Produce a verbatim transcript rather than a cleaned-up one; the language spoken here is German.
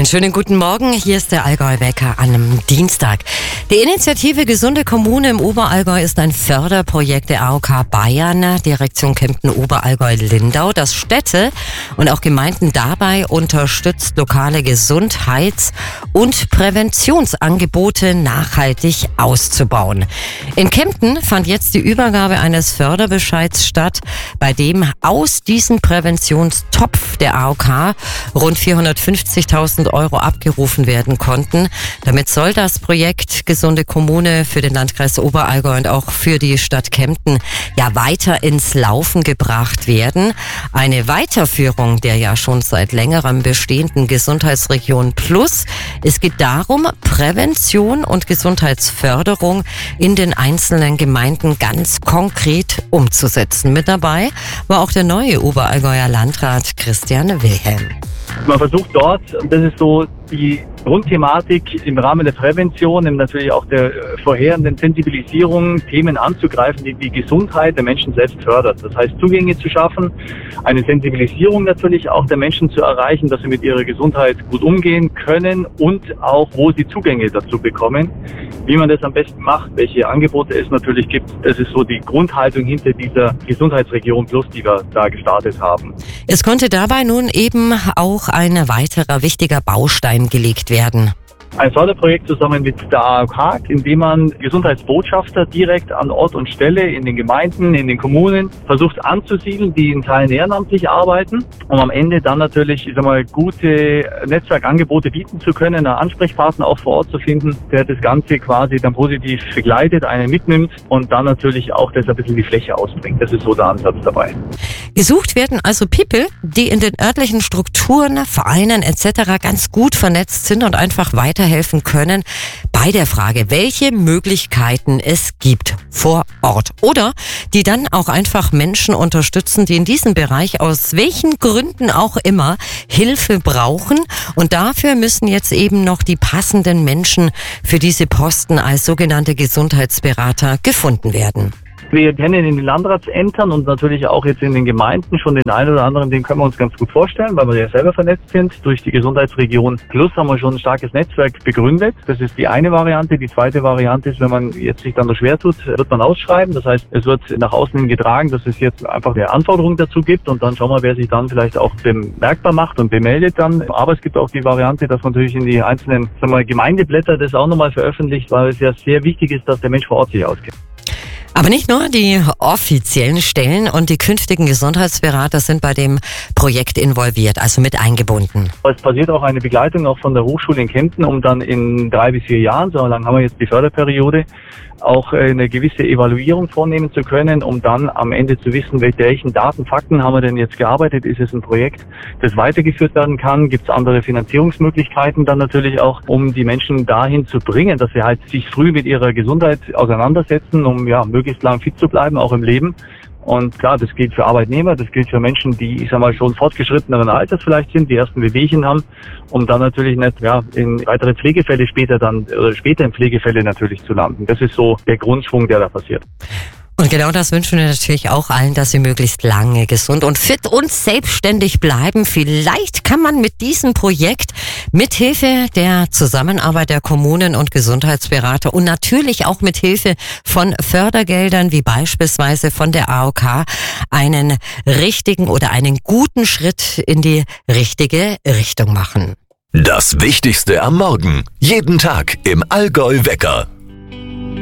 Einen schönen guten Morgen, hier ist der Allgäu-Wecker an einem Dienstag. Die Initiative Gesunde Kommune im Oberallgäu ist ein Förderprojekt der A O K Bayern, Direktion Kempten-Oberallgäu-Lindau, das Städte und auch Gemeinden dabei unterstützt, lokale Gesundheits- und Präventionsangebote nachhaltig auszubauen. In Kempten fand jetzt die Übergabe eines Förderbescheids statt, bei dem aus diesem Präventionstopf der A O K rund vierhundertfünfzigtausend Euro abgerufen werden konnten. Damit soll das Projekt Gesunde Kommune für den Landkreis Oberallgäu und auch für die Stadt Kempten ja weiter ins Laufen gebracht werden. Eine Weiterführung der ja schon seit längerem bestehenden Gesundheitsregion Plus. Es geht darum, Prävention und Gesundheitsförderung in den einzelnen Gemeinden ganz konkret umzusetzen. Mit dabei war auch der neue Oberallgäuer Landrat Christian Wilhelm. Man versucht dort, das ist so die Grundthematik im Rahmen der Prävention, natürlich auch der vorherenden Sensibilisierung, Themen anzugreifen, die die Gesundheit der Menschen selbst fördert. Das heißt, Zugänge zu schaffen, eine Sensibilisierung natürlich auch der Menschen zu erreichen, dass sie mit ihrer Gesundheit gut umgehen können und auch, wo sie Zugänge dazu bekommen. Wie man das am besten macht, welche Angebote es natürlich gibt, das ist so die Grundhaltung hinter dieser Gesundheitsregion Plus, die wir da gestartet haben. Es konnte dabei nun eben auch ein weiterer wichtiger Baustein gelegt werden. Ein Förderprojekt zusammen mit der A O K, in dem man Gesundheitsbotschafter direkt an Ort und Stelle in den Gemeinden, in den Kommunen versucht anzusiedeln, die in Teilen ehrenamtlich arbeiten, um am Ende dann natürlich, ich sag mal, gute Netzwerkangebote bieten zu können, einen Ansprechpartner auch vor Ort zu finden, der das Ganze quasi dann positiv begleitet, einen mitnimmt und dann natürlich auch das ein bisschen die Fläche ausbringt. Das ist so der Ansatz dabei. Gesucht werden also People, die in den örtlichen Strukturen, Vereinen et cetera ganz gut vernetzt sind und einfach weiterhelfen können bei der Frage, welche Möglichkeiten es gibt vor Ort. Oder die dann auch einfach Menschen unterstützen, die in diesem Bereich aus welchen Gründen auch immer Hilfe brauchen. Und dafür müssen jetzt eben noch die passenden Menschen für diese Posten als sogenannte Gesundheitsberater gefunden werden. Wir kennen in den Landratsämtern und natürlich auch jetzt in den Gemeinden schon den einen oder anderen, den können wir uns ganz gut vorstellen, weil wir ja selber vernetzt sind. Durch die Gesundheitsregion Plus haben wir schon ein starkes Netzwerk begründet. Das ist die eine Variante. Die zweite Variante ist, wenn man jetzt sich dann noch schwer tut, wird man ausschreiben. Das heißt, es wird nach außen hin getragen, dass es jetzt einfach eine Anforderung dazu gibt und dann schauen wir, wer sich dann vielleicht auch bemerkbar macht und bemeldet dann. Aber es gibt auch die Variante, dass man natürlich in die einzelnen, sagen wir mal, Gemeindeblätter das auch nochmal veröffentlicht, weil es ja sehr wichtig ist, dass der Mensch vor Ort sich auskennt. Aber nicht nur die offiziellen Stellen und die künftigen Gesundheitsberater sind bei dem Projekt involviert, also mit eingebunden. Es passiert auch eine Begleitung auch von der Hochschule in Kempten, um dann in drei bis vier Jahren, so lange haben wir jetzt die Förderperiode, auch eine gewisse Evaluierung vornehmen zu können, um dann am Ende zu wissen, mit welchen Daten, Fakten haben wir denn jetzt gearbeitet, ist es ein Projekt, das weitergeführt werden kann, gibt es andere Finanzierungsmöglichkeiten dann natürlich auch, um die Menschen dahin zu bringen, dass sie halt sich früh mit ihrer Gesundheit auseinandersetzen, um ja möglichst lang fit zu bleiben, auch im Leben. Und klar, das gilt für Arbeitnehmer, das gilt für Menschen, die, ich sag mal, schon fortgeschritteneren Alters vielleicht sind, die ersten Wehwehchen haben, um dann natürlich nicht, ja, in weitere Pflegefälle später dann, oder später in Pflegefälle natürlich zu landen. Das ist so der Grundschwung, der da passiert. Und genau das wünschen wir natürlich auch allen, dass sie möglichst lange gesund und fit und selbstständig bleiben. Vielleicht kann man mit diesem Projekt mithilfe der Zusammenarbeit der Kommunen und Gesundheitsberater und natürlich auch mithilfe von Fördergeldern wie beispielsweise von der A O K einen richtigen oder einen guten Schritt in die richtige Richtung machen. Das Wichtigste am Morgen. Jeden Tag im Allgäu-Wecker.